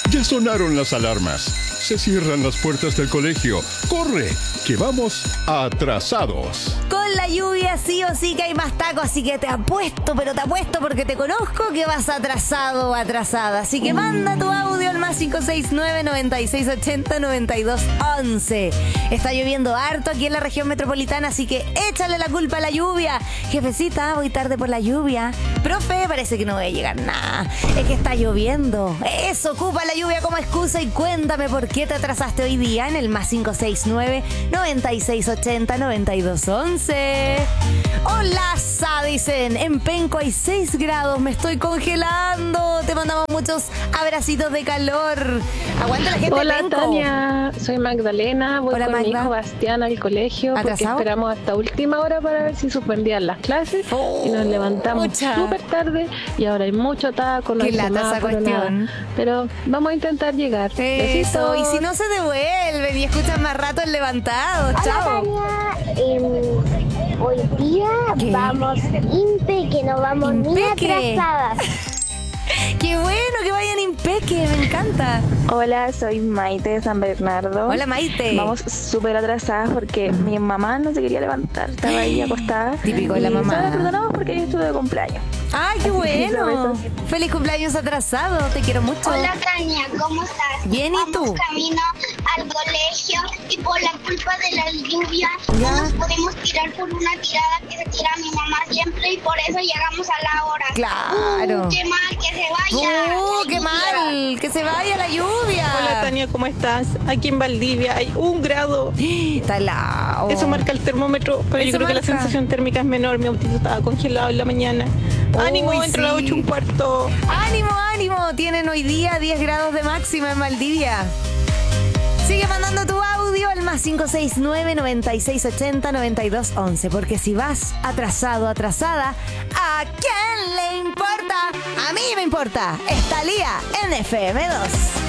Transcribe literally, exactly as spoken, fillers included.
Ya sonaron las alarmas. Se cierran las puertas del colegio. ¡Corre! Que vamos atrasados. Con la lluvia sí o sí que hay más tacos, así que te apuesto, pero te apuesto porque te conozco que vas atrasado o atrasada. Así que manda tu audio al más cinco seis nueve, nueve seis ocho cero, nueve dos once. Está lloviendo harto aquí en la región metropolitana, así que échale la culpa a la lluvia. Jefecita, voy tarde por la lluvia. Profe, parece que no voy a llegar nada. Es que está lloviendo. Eso, ocupa la lluvia como excusa y cuéntame por qué te atrasaste hoy día en el más cinco seis nueve, nueve seis ocho cero, nueve dos once. Hola, Sa, dicen. En Penco hay seis grados, me estoy congelando. Te mandamos muchos abracitos de calor. Aguanta la gente. Hola, de Penco. Tania, soy Magdalena. Voy Hola, con Magda. mi hijo Bastián al colegio porque ¿Atrasado? esperamos hasta última hora para ver si suspendían las clases Oh, y nos levantamos mucha. súper tarde y ahora hay mucho taco, no Qué hay lata esa semáforo, cuestión. nada. Pero vamos a intentar llegar. Eso, Besitos. y si no se devuelven y escuchan más rato el levantado. Chao. Hola, Tania. Em, hoy día ¿Qué? vamos impe, que no vamos Impeque. ni atrasadas. Qué bueno que vayan impeque, me encanta. Hola, soy Maite de San Bernardo. Hola, Maite. Vamos súper atrasadas porque mi mamá no se quería levantar, estaba ahí acostada. Típico de la Y mamá. solo la perdonamos porque ella estuvo de cumpleaños. Ay, qué Así que bueno. besos. Feliz cumpleaños atrasado, te quiero mucho. Hola, Tania, ¿cómo estás? Bien, ¿y Vamos tú? camino al colegio y por la culpa de la lluvia Ya. no nos podemos tirar por una tirada que se tira mi mamá siempre y por eso llegamos a la hora. Claro. Uh, qué mal, que se vaya. ¡Uh, la qué lluvia. mal! ¡Que se vaya la lluvia! Hola Tania, ¿cómo estás? Aquí en Valdivia hay un grado. Está helado. Eso marca el termómetro, pero Eso yo creo que la marca. sensación térmica es menor. Mi autito estaba congelado en la mañana. Ánimo, Uy, entre las sí. ocho un cuarto. ¡Ánimo, ánimo! Tienen hoy día diez grados de máxima en Valdivia. Sigue mandando tu audio al más cinco seis nueve, nueve seis ocho cero, nueve dos once. Porque si vas atrasado, atrasada, ¿a quién le importa? A mí me importa. Está Lía en F M dos.